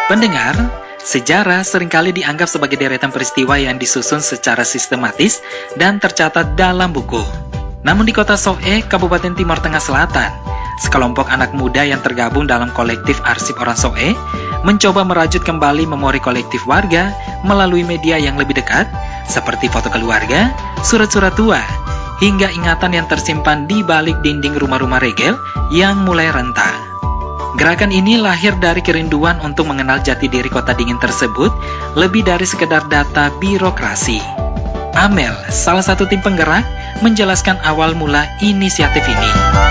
Pendengar, sejarah seringkali dianggap sebagai deretan peristiwa yang disusun secara sistematis dan tercatat dalam buku. Namun di kota Soe, Kabupaten Timor Tengah Selatan, sekelompok anak muda yang tergabung dalam kolektif arsip orang Soe mencoba merajut kembali memori kolektif warga melalui media yang lebih dekat, seperti foto keluarga, surat-surat tua, hingga ingatan yang tersimpan di balik dinding rumah-rumah regel yang mulai rentah. Gerakan ini lahir dari kerinduan untuk mengenal jati diri kota dingin tersebut lebih dari sekedar data birokrasi. Amel, salah satu tim penggerak, menjelaskan awal mula inisiatif ini.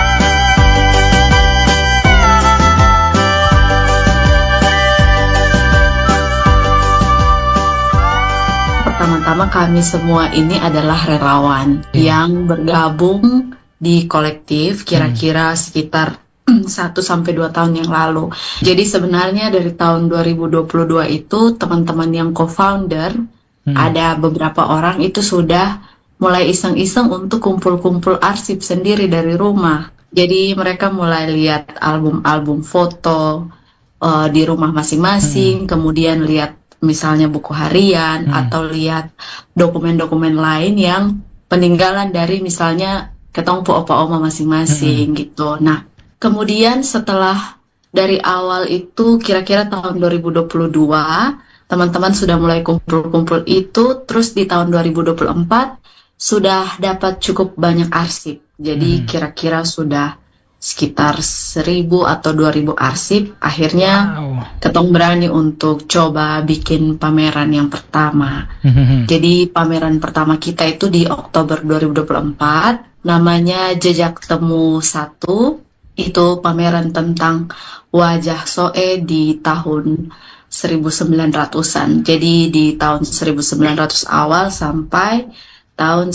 Pertama-tama kami semua ini adalah relawan yang bergabung di kolektif kira-kira sekitar 1-2 tahun yang lalu. Jadi sebenarnya dari tahun 2022 itu teman-teman yang co-founder ada beberapa orang itu sudah mulai iseng-iseng untuk kumpul-kumpul arsip sendiri dari rumah. Jadi mereka mulai lihat album-album foto di rumah masing-masing, kemudian lihat misalnya buku harian atau lihat dokumen-dokumen lain yang peninggalan dari misalnya ketong opa oma masing-masing gitu. Nah, kemudian setelah dari awal itu kira-kira tahun 2022, teman-teman sudah mulai kumpul-kumpul itu, terus di tahun 2024 sudah dapat cukup banyak arsip. Jadi kira-kira sudah sekitar 1.000 atau 2.000 arsip. Akhirnya ketong berani untuk coba bikin pameran yang pertama. Jadi pameran pertama kita itu di Oktober 2024, namanya Jejak Temu 1. Itu pameran tentang wajah Soe di tahun 1900-an. Jadi di tahun 1900 awal sampai tahun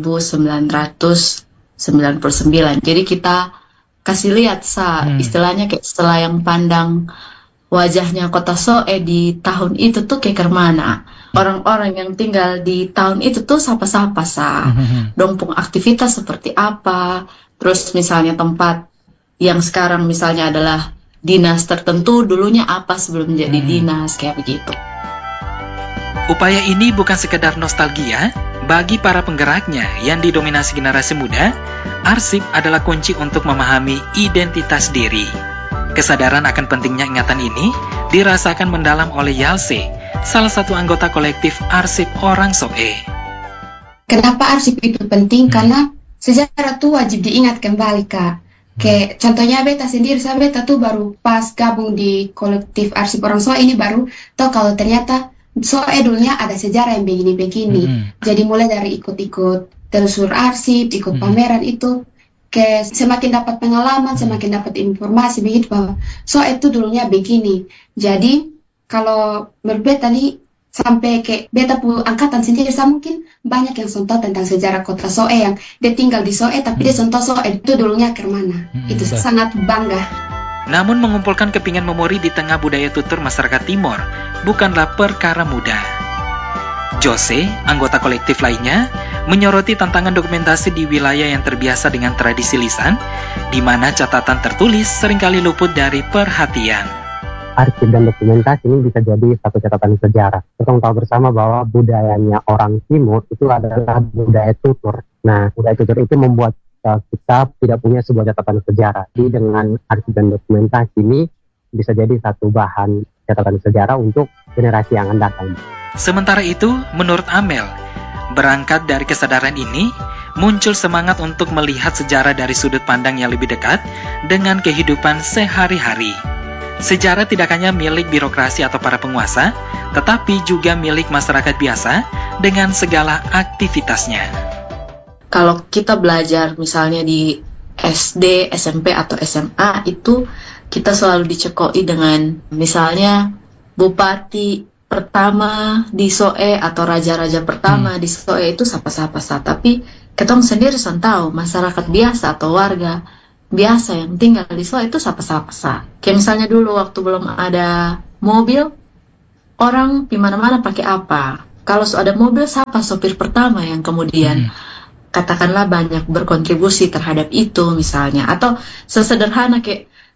1999. Jadi kita kasih lihat istilahnya kayak setelah yang pandang wajahnya kota Soe di tahun itu tuh kayak kemana. Orang-orang yang tinggal di tahun itu tuh sapa-sapa dompung aktivitas seperti apa. Terus misalnya tempat yang sekarang misalnya adalah dinas tertentu, dulunya apa sebelum menjadi dinas, kayak begitu. Upaya ini bukan sekedar nostalgia. Bagi para penggeraknya yang didominasi generasi muda, arsip adalah kunci untuk memahami identitas diri. Kesadaran akan pentingnya ingatan ini dirasakan mendalam oleh Yalse, salah satu anggota kolektif arsip orang Soe. Kenapa arsip itu penting? Karena sejarah itu wajib diingat kembali, Kak. Kayak contohnya beta sendiri, beta tuh baru pas gabung di kolektif arsip orang Soe ini baru tahu kalau ternyata Soe dulunya ada sejarah yang begini-begini. Jadi mulai dari ikut-ikut telusur arsip, ikut pameran itu, kayak semakin dapat pengalaman, semakin dapat informasi begitu bahwa Soe itu dulunya begini. Jadi kalau berbeda nih sampai kayak beta pu angkatan sendiri, mungkin banyak yang sonto tentang sejarah kota Soe yang dia tinggal di Soe tapi dia sonto Soe itu dulunya kemana. Itu sangat bangga. Namun mengumpulkan kepingan memori di tengah budaya tutur masyarakat Timor bukanlah perkara mudah. Jose, anggota kolektif lainnya, menyoroti tantangan dokumentasi di wilayah yang terbiasa dengan tradisi lisan, di mana catatan tertulis seringkali luput dari perhatian. Arsip dan dokumentasi ini bisa jadi satu catatan sejarah. Kita tahu bersama bahwa budayanya orang Timur itu adalah budaya tutur. Nah, budaya tutur itu membuat kita tidak punya sebuah catatan sejarah. Jadi dengan arsip dan dokumentasi ini bisa jadi satu bahan catatan sejarah untuk generasi yang akan datang. Sementara itu, menurut Amel, berangkat dari kesadaran ini, muncul semangat untuk melihat sejarah dari sudut pandang yang lebih dekat dengan kehidupan sehari-hari. Sejarah tidak hanya milik birokrasi atau para penguasa, tetapi juga milik masyarakat biasa dengan segala aktivitasnya. Kalau kita belajar misalnya di SD, SMP, atau SMA, itu kita selalu dicekoi dengan misalnya bupati pertama di Soe atau raja-raja pertama di Soe itu sapa-sapa. Tapi ketong sendiri tahu masyarakat biasa atau warga biasa yang tinggal di Soe itu sapa-sapa. Kayak misalnya dulu waktu belum ada mobil, orang di mana-mana pakai apa? Kalau ada mobil, siapa sopir pertama yang kemudian katakanlah banyak berkontribusi terhadap itu misalnya. Atau sesederhana kayak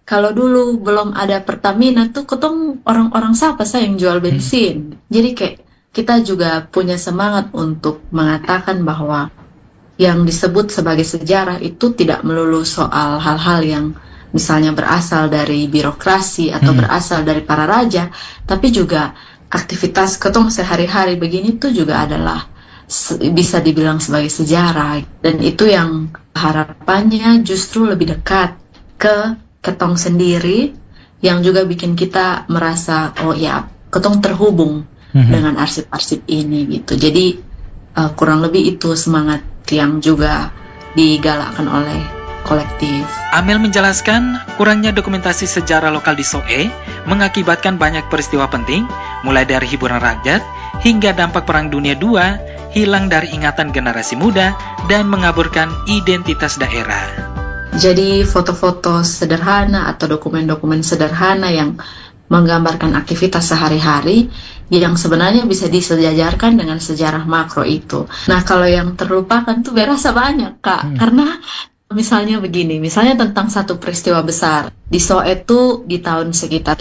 kalau dulu belum ada Pertamina tuh ketong orang-orang siapa sih yang jual bensin. Jadi kayak kita juga punya semangat untuk mengatakan bahwa yang disebut sebagai sejarah itu tidak melulu soal hal-hal yang misalnya berasal dari birokrasi atau berasal dari para raja, tapi juga aktivitas ketong sehari-hari begini tuh juga adalah bisa dibilang sebagai sejarah. Dan itu yang harapannya justru lebih dekat ke ketong sendiri, yang juga bikin kita merasa oh ya ketong terhubung dengan arsip-arsip ini gitu. Jadi kurang lebih itu semangat yang juga digalakkan oleh kolektif. Amel menjelaskan kurangnya dokumentasi sejarah lokal di SOE mengakibatkan banyak peristiwa penting, mulai dari hiburan rakyat hingga dampak Perang Dunia II, hilang dari ingatan generasi muda, dan mengaburkan identitas daerah. Jadi foto-foto sederhana atau dokumen-dokumen sederhana yang menggambarkan aktivitas sehari-hari yang sebenarnya bisa disejajarkan dengan sejarah makro itu. Nah, kalau yang terlupakan tuh berasa banyak, Kak. Karena misalnya begini, misalnya tentang satu peristiwa besar. Di SOE itu di tahun sekitar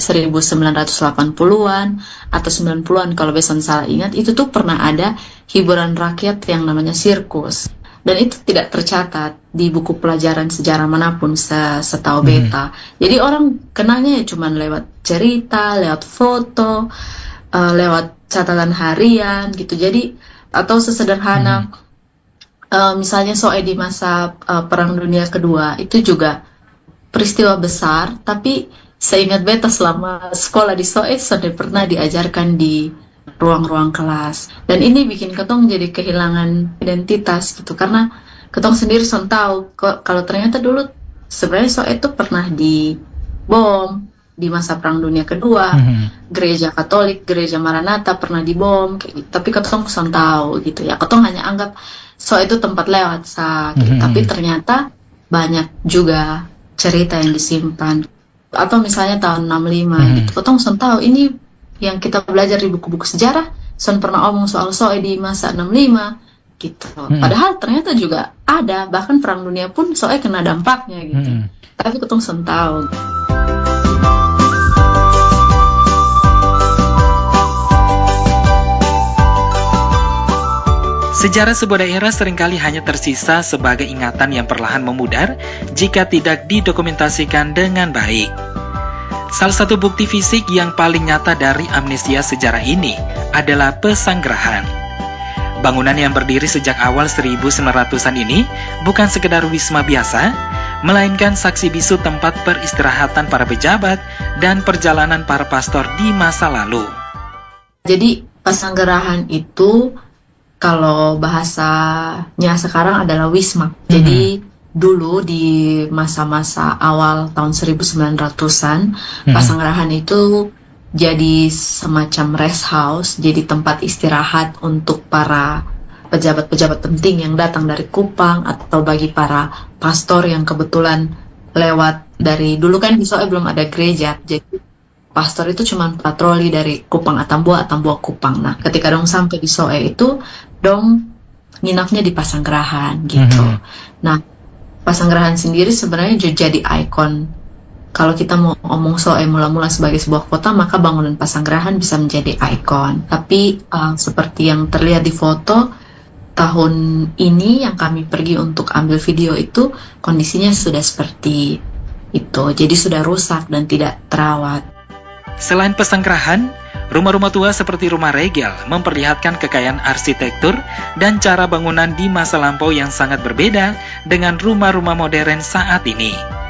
1980-an atau 90-an kalau beson salah ingat, itu tuh pernah ada hiburan rakyat yang namanya sirkus. Dan itu tidak tercatat di buku pelajaran sejarah manapun setahu beta. Jadi orang kenalnya ya cuma lewat cerita, lewat foto, lewat catatan harian gitu. Jadi atau sesederhana misalnya SOE di masa Perang Dunia Kedua itu juga peristiwa besar, tapi seingat beta selama sekolah di SOE sudah pernah diajarkan di ruang-ruang kelas. Dan ini bikin ketong jadi kehilangan identitas gitu, karena ketong sendiri son tahu kalau ternyata dulu sebenarnya SOE itu pernah dibom di masa Perang Dunia Kedua. Gereja Katolik, Gereja Maranatha pernah dibom gitu. Tapi ketong son tahu gitu ya. Ketong hanya anggap SOE itu tempat lewat gitu. Tapi ternyata banyak juga cerita yang disimpan. Atau misalnya tahun 65 gitu. Ketong son tahu ini yang kita belajar di buku-buku sejarah, son pernah omong soal SOE di masa 65 gitu. Padahal ternyata juga ada, bahkan Perang Dunia pun SOE kena dampaknya gitu. Tapi ketong son tahu. Sejarah sebuah daerah seringkali hanya tersisa sebagai ingatan yang perlahan memudar jika tidak didokumentasikan dengan baik. Salah satu bukti fisik yang paling nyata dari amnesia sejarah ini adalah Pesanggerahan. Bangunan yang berdiri sejak awal 1900-an ini bukan sekedar wisma biasa, melainkan saksi bisu tempat peristirahatan para pejabat dan perjalanan para pastor di masa lalu. Jadi Pesanggerahan itu kalau bahasanya sekarang adalah wisma. Jadi dulu di masa-masa awal tahun 1900-an, Pesanggerahan itu jadi semacam rest house, jadi tempat istirahat untuk para pejabat-pejabat penting yang datang dari Kupang atau bagi para pastor yang kebetulan lewat dari dulu kan di SOE belum ada gereja, jadi pastor itu cuma patroli dari Kupang Atambua Kupang. Nah, ketika dong sampai di SOE itu dong nginapnya di Pesanggerahan gitu. Nah, Pesanggerahan sendiri sebenarnya jadi ikon. Kalau kita mau ngomong SOE mula-mula sebagai sebuah kota, maka bangunan Pesanggerahan bisa menjadi ikon. Tapi seperti yang terlihat di foto, tahun ini yang kami pergi untuk ambil video itu, kondisinya sudah seperti itu. Jadi sudah rusak dan tidak terawat. Selain Pesanggerahan, rumah-rumah tua seperti rumah Regel memperlihatkan kekayaan arsitektur dan cara bangunan di masa lampau yang sangat berbeda dengan rumah-rumah modern saat ini.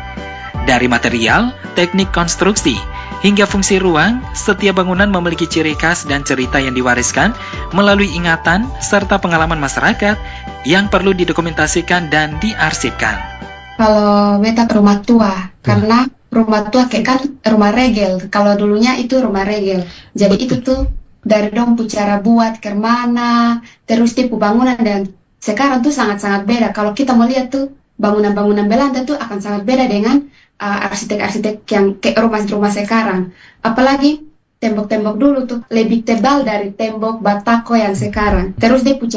Dari material, teknik konstruksi, hingga fungsi ruang, setiap bangunan memiliki ciri khas dan cerita yang diwariskan melalui ingatan serta pengalaman masyarakat yang perlu didokumentasikan dan diarsipkan. Kalau beta rumah tua, karena rumah tua kayak kan rumah Regel. Kalau dulunya itu rumah Regel. Jadi itu tuh dari dong cara buat ke mana, terus tipe bangunan, dan sekarang tuh sangat-sangat beda. Kalau kita mau lihat tuh bangunan-bangunan Belanda tuh akan sangat beda dengan arsitek-arsitek yang kayak rumah-rumah sekarang. Apalagi tembok-tembok dulu tuh lebih tebal dari tembok Batako yang sekarang. Terus dia